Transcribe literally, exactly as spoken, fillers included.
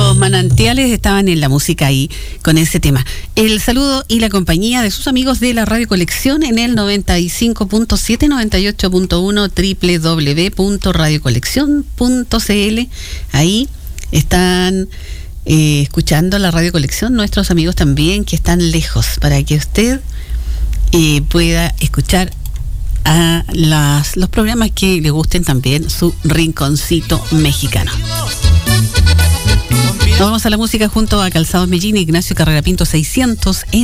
Los Manantiales estaban en la música ahí con ese tema. El saludo y la compañía de sus amigos de la Radio Colección en el noventa y cinco punto siete, noventa y ocho punto uno, doble u doble u doble u punto radio colección punto c l. Ahí están eh, escuchando la Radio Colección nuestros amigos también que están lejos, para que usted eh, pueda escuchar a las, los programas que le gusten también, su rinconcito mexicano. Nos vamos a la música junto a Calzados Mellín, Ignacio Carrera Pinto seiscientos en